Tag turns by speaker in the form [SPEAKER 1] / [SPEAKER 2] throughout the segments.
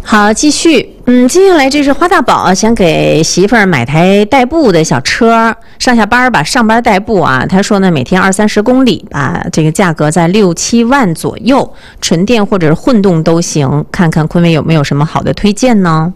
[SPEAKER 1] 好，继续。接下来这是花大宝想给媳妇儿买台代步的小车，上下班吧，上班代步啊。他说呢，每天20-30公里吧，这个价格在6-7万左右，纯电或者是混动都行。看看坤威有没有什么好的推荐呢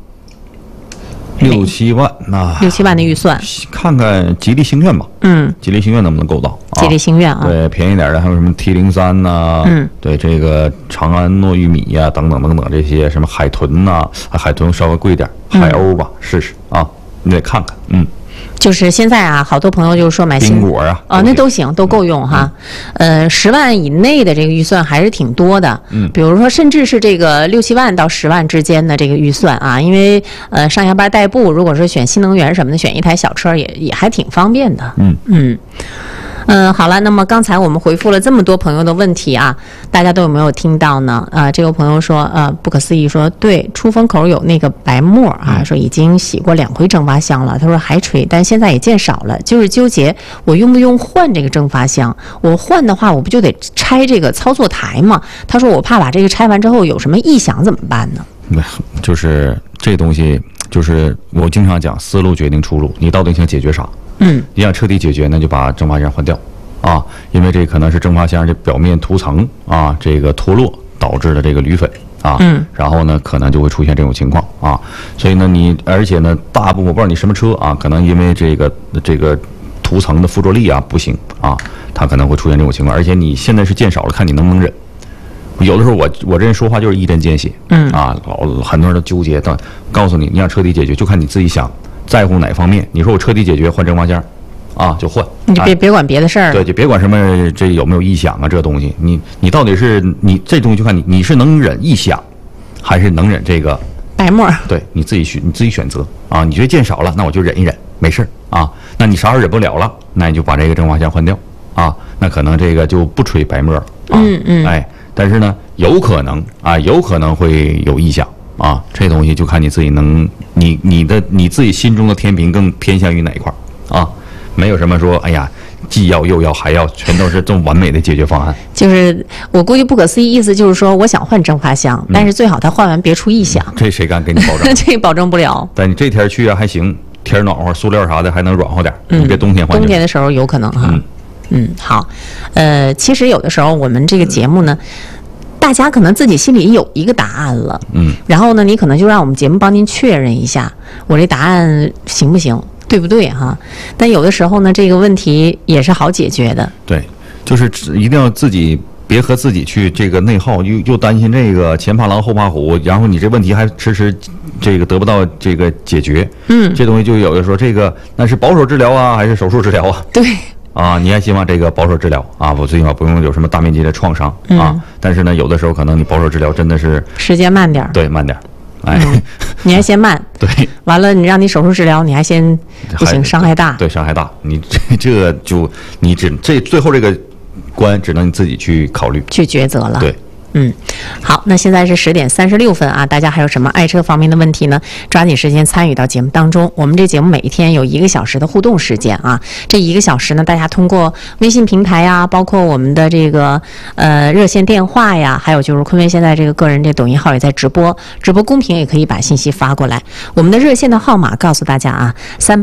[SPEAKER 2] ？6-7万，那
[SPEAKER 1] 6-7万的预算，
[SPEAKER 2] 看看吉利星愿吧。吉利星愿能不能够到？
[SPEAKER 1] 吉利星愿啊，
[SPEAKER 2] 对，便宜点的还有什么 T03呐，对，这个长安糯玉米呀，等等等等这些，什么海豚呐，海豚稍微贵点，海鸥吧，试试啊，你得看看，
[SPEAKER 1] 就是现在啊，好多朋友就是说买
[SPEAKER 2] 苹果啊，
[SPEAKER 1] 那都行，都够用哈。10万以内的这个预算还是挺多的。比如说甚至是这个6-7万到10万之间的这个预算啊，因为上下班代步，如果是选新能源什么的，选一台小车也还挺方便的。好了，那么刚才我们回复了这么多朋友的问题啊，大家都有没有听到呢？这个朋友说，不可思议说，对，出风口有那个白沫啊，说已经洗过2回蒸发箱了，他说还吹，但现在也见少了，就是纠结我用不用换这个蒸发箱，我换的话我不就得拆这个操作台吗？他说我怕把这个拆完之后有什么异响怎么办呢？
[SPEAKER 2] 就是这东西，就是我经常讲，思路决定出路，你到底想解决啥？你想彻底解决，那就把蒸发箱换掉啊，因为这可能是蒸发箱这表面涂层啊，这个脱落导致的这个铝粉啊，然后呢可能就会出现这种情况啊，所以呢而且呢大部分我不知道你什么车啊，可能因为这个涂层的附着力啊不行啊，它可能会出现这种情况，而且你现在是见少了，看你能不能忍。有的时候我这人说话就是一针见血，很多人都纠结，但告诉你，你想彻底解决，就看你自己想在乎哪方面。你说我彻底解决换蒸发箱，就换，
[SPEAKER 1] 你就别管别的事儿，
[SPEAKER 2] 对，就别管什么这有没有异响啊，这个东西，你到底是你这东西就看你是能忍异响，还是能忍这个
[SPEAKER 1] 白沫？
[SPEAKER 2] 对，你自己选择啊。你觉得见少了，那我就忍一忍，没事啊。那你啥时候忍不了了，那你就把这个蒸发箱换掉啊。那可能这个就不吹白沫了，但是呢，有可能会有异响啊。这东西就看你自己你自己心中的天平更偏向于哪一块啊？没有什么说，哎呀，既要又要还要，全都是这么完美的解决方案。就是
[SPEAKER 1] 我估计不可思议意思就是说，我想换蒸发箱，但是最好它换完别出异响。
[SPEAKER 2] 这谁敢给你保证？
[SPEAKER 1] 这保证不了。
[SPEAKER 2] 但你这天去啊还行，天暖和，塑料啥的还能软和点，你别冬天换。
[SPEAKER 1] 冬天的时候有可能哈。好，其实有的时候我们这个节目呢，大家可能自己心里有一个答案了，然后呢，你可能就让我们节目帮您确认一下，我这答案行不行，对不对哈？但有的时候呢，这个问题也是好解决的。
[SPEAKER 2] 对，就是一定要自己别和自己去这个内耗，又担心这个前怕狼后怕虎，然后你这问题还迟这个得不到这个解决。这东西就有的说这个那是保守治疗啊，还是手术治疗啊？
[SPEAKER 1] 对。
[SPEAKER 2] 你还希望这个保守治疗啊？我最起码不用有什么大面积的创伤啊。但是呢，有的时候可能你保守治疗真的是
[SPEAKER 1] 时间慢点，
[SPEAKER 2] 对，慢点，
[SPEAKER 1] 你还嫌慢，
[SPEAKER 2] 对，
[SPEAKER 1] 完了你让你手术治疗，你还嫌不行，伤害大，
[SPEAKER 2] 对，伤害大，你这就你最后这个关只能你自己去考虑
[SPEAKER 1] 去抉择了，
[SPEAKER 2] 对。
[SPEAKER 1] 好，那现在是10点36分啊，大家还有什么爱车方面的问题呢？抓紧时间参与到节目当中。我们这节目每一天有1个小时的互动时间啊，这1个小时呢，大家通过微信平台呀，包括我们的这个热线电话呀，还有就是坤威现在这个个人这抖音号也在直播公屏也可以把信息发过来。我们的热线的号码告诉大家啊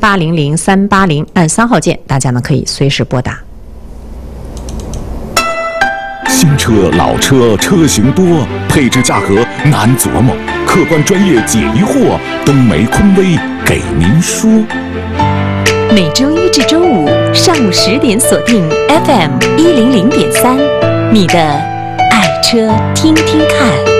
[SPEAKER 1] ，3800-380，按3号键，大家呢可以随时拨打。
[SPEAKER 3] 新车老车车型多，配置价格难琢磨，客观专业解疑惑，东梅坤威给您说。
[SPEAKER 4] 每周1至周5上午10点锁定 FM100.3，你的爱车听听看。